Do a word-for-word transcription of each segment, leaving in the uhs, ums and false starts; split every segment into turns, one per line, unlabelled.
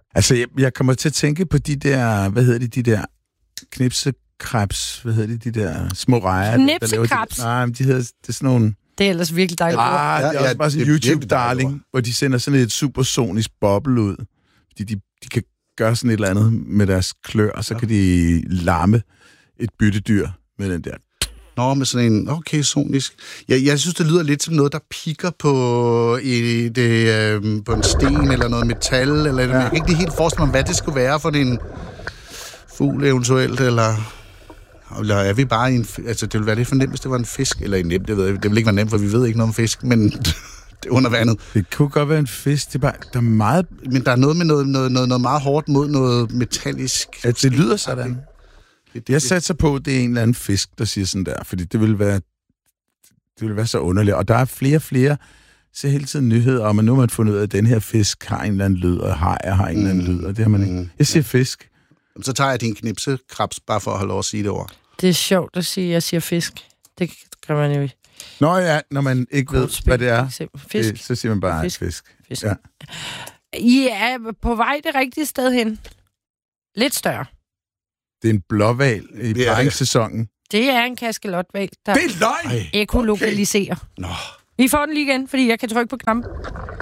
Altså, jeg, jeg kommer til at tænke på de der, hvad hedder det, de der knipsekrebs, hvad hedder det, de der små rejer.
Knipsekrebs?
De, nej, men de hedder, det er sådan nogle...
Det er ellers virkelig dejligt.
Ah, det er
ja,
også
ja,
bare sådan en YouTube-darling, hvor de sender sådan et supersonisk boble ud. Fordi de, de kan gøre sådan et eller andet med deres klør, og så kan de larme et byttedyr med den der.
Nå, med sådan en, okay, sonisk. Jeg, jeg synes, det lyder lidt som noget, der piker på, i det, øh, på en sten, eller noget metal, eller ja. Jeg kan ikke helt forestille mig, hvad det skulle være for en fugl eventuelt, eller... Eller er vi bare i en... Altså, det ville være lidt for nemt, hvis det var en fisk, eller en nemt, det ved jeg. Det ville ikke være nemt, for vi ved ikke noget om fisk, men det er under vandet.
Det kunne godt være en fisk, det er bare... Der er meget...
Men der er noget med noget, noget, noget, noget meget hårdt mod noget metallisk...
Ja, det lyder sådan. Det, jeg satser på, at det er en eller anden fisk, der siger sådan der, fordi det vil være, det vil være så underligt. Og der er flere og flere, så hele tiden nyheder om, at nu har man fundet ud af, at den her fisk har en eller anden lyd, og hajer har en mm. eller anden lyd, og det har man ikke. Jeg siger fisk.
Så tager jeg din knipsekrebs, bare for at have lov at sige det ord.
Det er sjovt at sige, at jeg siger fisk. Det kan man jo ikke.
Nå ja, når man ikke ved, hvad det er,
fisk.
Det, så siger man bare fisk. fisk.
fisk. Ja. I er på vej det rigtige sted hen. Lidt større.
Det er en blåhval i paringssæsonen.
Det er en kaskelothval, der
det er løgn!
ekolokaliserer. Okay.
Nå.
Vi får den lige igen, fordi jeg kan trykke på knappen.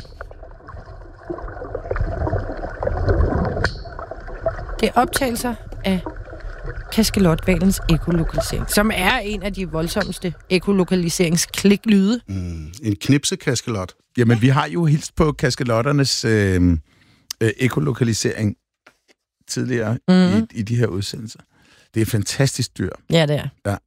Det er optagelser af kaskelothvalens ekolokalisering, som er en af de voldsomste ekolokaliseringskliklyde.
Mm, en knipsekaskelot.
Jamen, vi har jo hilst på kaskelotternes øh, øh, ekolokalisering tidligere mm-hmm. i, i de her udsendelser. Det er et fantastisk dyr.
Ja, det er.
Ja.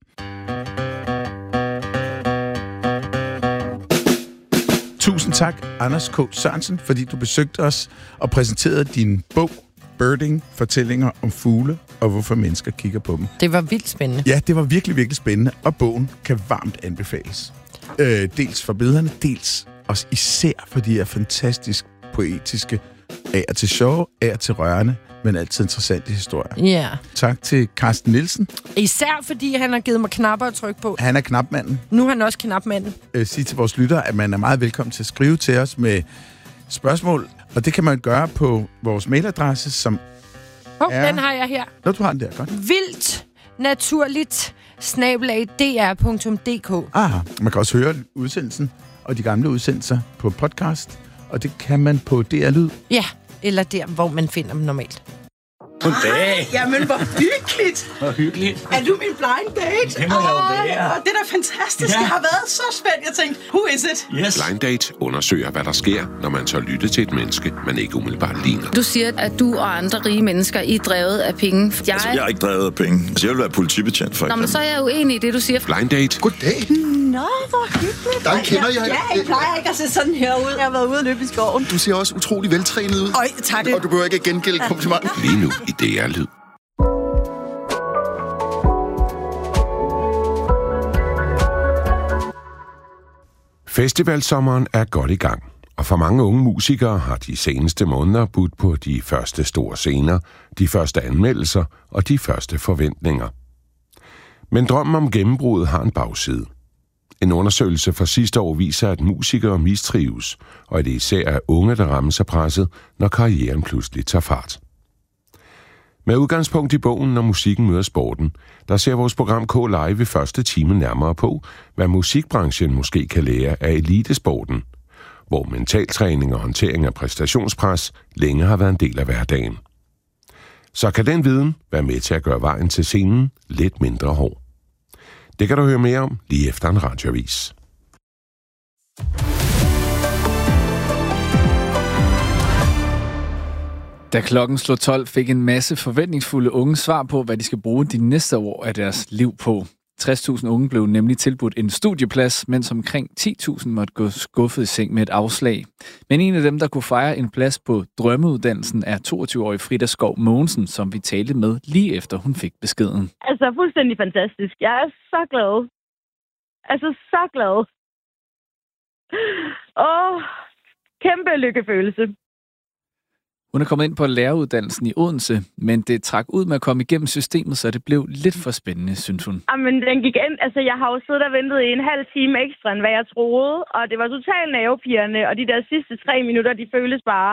Tusind tak, Anders K. Sørensen, fordi du besøgte os og præsenterede din bog, Birding, fortællinger om fugle og hvorfor mennesker kigger på dem.
Det var vildt spændende.
Ja, det var virkelig, virkelig spændende, og bogen kan varmt anbefales. Øh, dels for billederne, dels også især for de her fantastisk poetiske, af og til sjove, af og til rørende, men altid interessante historier.
Ja.
Tak til Carsten Nielsen.
Især fordi han har givet mig knapper at trykke på.
Han er knapmanden.
Nu er han også knapmanden.
Øh, sig til vores lyttere, at man er meget velkommen til at skrive til os med spørgsmål, og det kan man gøre på vores mailadresse, som
oh,
er...
den har jeg her.
Nå, du har den der, godt.
Vildt naturligt snabel-a d r punktum d k.
Ah, man kan også høre udsendelsen og de gamle udsendelser på podcast, og det kan man på D R Lyd.
Ja, eller der, hvor man finder dem normalt.
Goddag.
Jamen, hvor hyggeligt.
Hvor hyggeligt.
Er du min blind date?
Det må jeg jo være.
Åh, det er da fantastisk.
Ja.
Jeg har været så spændt. Jeg tænkte, who is it?
Yes.
Blind Date undersøger, hvad der sker, når man så lytter til et menneske, man ikke umiddelbart ligner.
Du siger, at du og andre rige mennesker I er drevet af penge. Jeg...
Altså, jeg er ikke drevet af penge. Altså, jeg vil være politibetjent, for
eksempel. Nå, men så er jeg uenig i det, du siger.
Blind Date.
Goddag.
Nå, hvor hyggeligt.
Der kender jeg.
Ja, jeg plejer ikke at se sådan her ud. Jeg har været ude og løbe i skoven.
Du ser også utrolig veltrænet ud.
Øj, tak.
Og du behøver ikke at gengælde komplimenter.
Lige nu i D R Lyd. Festivalsommeren er godt i gang, og for mange unge musikere har de seneste måneder budt på de første store scener, de første anmeldelser og de første forventninger. Men drømmen om gennembruddet har en bagside. En undersøgelse fra sidste år viser, at musikere mistrives, og at det især er unge, der rammes af presset, når karrieren pludselig tager fart. Med udgangspunkt i bogen Når musikken møder sporten, der ser vores program K Live i første time nærmere på, hvad musikbranchen måske kan lære af elitesporten, hvor mentaltræning og håndtering af præstationspres længe har været en del af hverdagen. Så kan den viden være med til at gøre vejen til scenen lidt mindre hård. Det kan du høre mere om lige efter en radioavis.
Da klokken slog tolv, fik en masse forventningsfulde unge svar på, hvad de skal bruge de næste år af deres liv på. tres tusind unge blev nemlig tilbudt en studieplads, mens omkring ti tusind måtte gå skuffet i seng med et afslag. Men en af dem, der kunne fejre en plads på drømmeuddannelsen, er toogtyve-årige Frida Skov Mogensen, som vi talte med lige efter hun fik beskeden.
Altså, fuldstændig fantastisk. Jeg er så glad. Altså, så glad. Åh, kæmpe lykkefølelse.
Hun er kommet ind på læreruddannelsen i Odense, men det trak ud med at komme igennem systemet, så det blev lidt for spændende, synes hun.
Jamen, den gik ind. Altså, jeg har jo siddet og ventet i en halv time ekstra, end hvad jeg troede, og det var totalt nervepirrende, og de der sidste tre minutter, de føles bare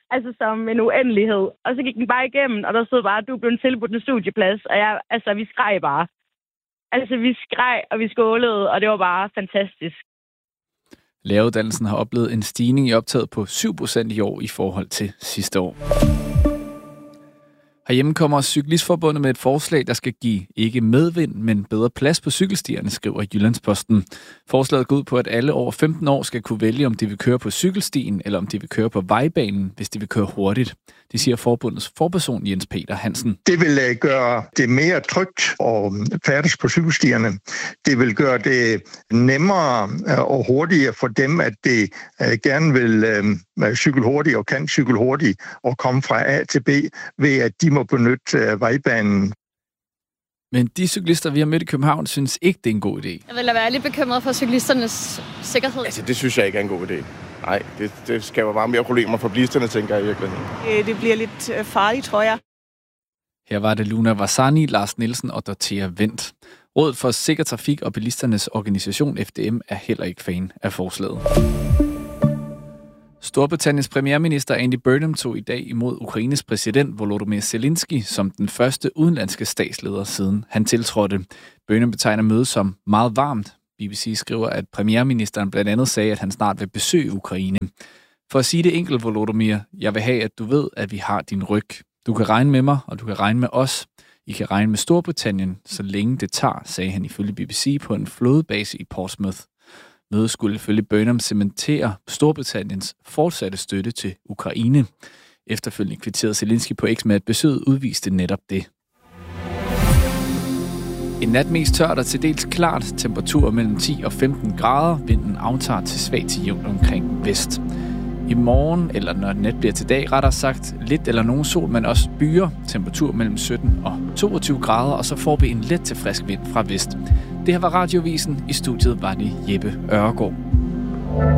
Altså som en uendelighed. Og så gik den bare igennem, og der stod bare, at du blev tilbudt en studieplads. Og jeg, altså, vi skreg bare. Altså, vi skreg, og vi skålede, og det var bare fantastisk.
Læreruddannelsen har oplevet en stigning i optaget på syv procent i år i forhold til sidste år. Herhjemme kommer Cyklistforbundet med et forslag, der skal give ikke medvind, men bedre plads på cykelstierne, skriver Jyllandsposten. Forslaget går ud på, at alle over femten år skal kunne vælge, om de vil køre på cykelstien, eller om de vil køre på vejbanen, hvis de vil køre hurtigt. Det siger forbundets forperson Jens Peter Hansen.
Det vil gøre det mere trygt at færdes på cykelstierne. Det vil gøre det nemmere og hurtigere for dem, at de gerne vil cykle hurtigt og kan cykle hurtigt og komme fra A til B, ved at de må benytte vejbanen.
Men de cyklister, vi har mødt i København, synes ikke, det er en god idé.
Jeg vil da være lidt bekymret for cyklisternes sikkerhed.
Altså, det synes jeg ikke er en god idé. Nej, det, det skaber bare mere problemer for bilisterne, tænker jeg i virkeligheden.
Det bliver lidt farligt, tror jeg.
Her var det Luna Varsani, Lars Nielsen og Dorthea Wendt. Rådet for Sikker Trafik og bilisternes organisation F D M er heller ikke fan af forslaget. Storbritanniens premierminister Andy Burnham tog i dag imod Ukraines præsident Volodymyr Zelensky som den første udenlandske statsleder siden han tiltrådte. Burnham betegner mødet som meget varmt. B B C skriver, at premierministeren blandt andet sagde, at han snart vil besøge Ukraine. For at sige det enkelt, Volodymyr, jeg vil have, at du ved, at vi har din ryg. Du kan regne med mig, og du kan regne med os. I kan regne med Storbritannien, så længe det tager, sagde han ifølge B B C på en flådebase i Portsmouth. Mødet skulle ifølge Burnham cementere Storbritanniens fortsatte støtte til Ukraine. Efterfølgende kvitterede Zelensky på X med, at besøget udviste netop det. En nat mest tørt og til dels klart, temperatur mellem ti og femten grader, vinden aftager til svag til jævnt omkring vest. I morgen, eller når nat bliver til dag, rettere sagt, lidt eller nogen sol, men også byer, temperatur mellem sytten og toogtyve grader, og så får vi en let til frisk vind fra vest. Det her var Radiovisen. I studiet var det Jeppe Ørgaard.